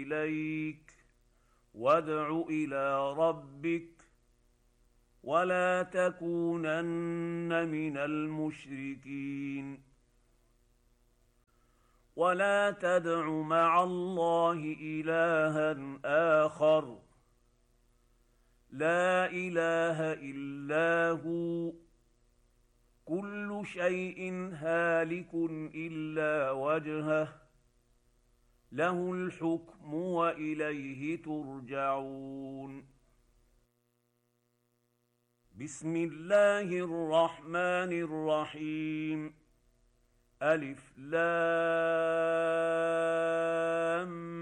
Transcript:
إليك وادع إلى ربك ولا تكونن من المشركين ولا تدع مع الله إلها آخر لا إله إلا هو كل شيء هالك إلا وجهه له الحكم وإليه ترجعون. بسم الله الرحمن الرحيم. ألف لام